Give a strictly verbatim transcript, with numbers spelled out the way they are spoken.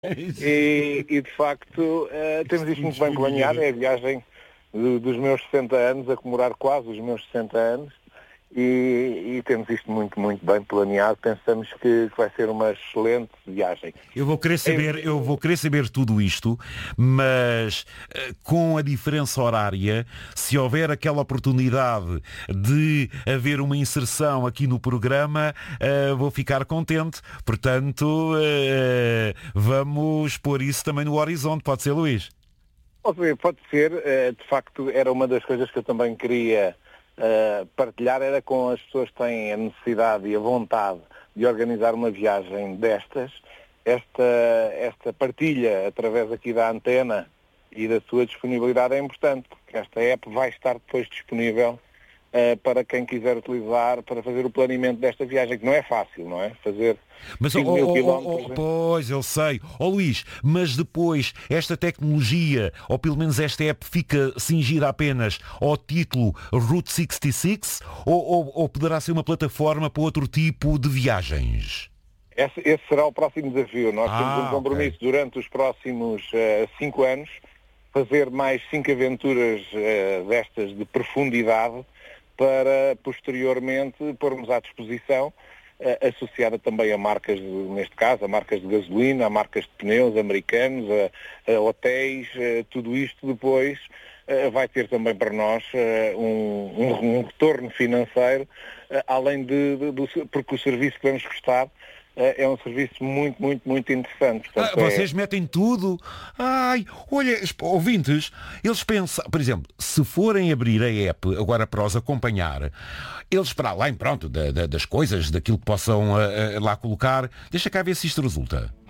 E, e de facto uh, temos isto muito bem planeado. É a viagem do, dos meus sessenta anos, a comemorar quase os meus sessenta anos. E, e temos isto muito, muito bem planeado. Pensamos que, que vai ser uma excelente viagem. Eu vou querer saber, eu vou querer saber tudo isto, mas uh, com a diferença horária, se houver aquela oportunidade de haver uma inserção aqui no programa, uh, vou ficar contente. Portanto, uh, vamos pôr isso também no horizonte. Pode ser, Luís? Pode ser. Uh, de facto, era uma das coisas que eu também queria Uh, partilhar, era com as pessoas que têm a necessidade e a vontade de organizar uma viagem destas, esta, esta partilha através aqui da antena e da sua disponibilidade é importante, porque esta app vai estar depois disponível uh, para quem quiser utilizar para fazer o planeamento desta viagem, que não é fácil, não é? Fazer Mas, oh, mil oh, quilómetros. Oh, pois, eu sei. Ó oh, Luís, mas depois esta tecnologia, ou pelo menos esta app, fica cingida apenas ao título Route sessenta e seis ou, ou, ou poderá ser uma plataforma para outro tipo de viagens? Esse, esse será o próximo desafio. Nós ah, temos um compromisso okay. durante os próximos uh, cinco anos, fazer mais cinco aventuras uh, destas de profundidade para posteriormente pormos à disposição, associada também a marcas, neste caso, a marcas de gasolina, a marcas de pneus americanos, a, a hotéis, a, tudo isto depois a, vai ter também para nós a, um, um, um retorno financeiro, a, além de, de, do, porque o serviço que vamos prestar é um serviço muito, muito, muito interessante. Portanto, ah, vocês é... metem tudo? Ai, olha, ouvintes, eles pensam, por exemplo, se forem abrir a app agora para os acompanhar, eles para além, pronto, da, da, das coisas, daquilo que possam uh, uh, lá colocar, deixa cá ver se isto resulta.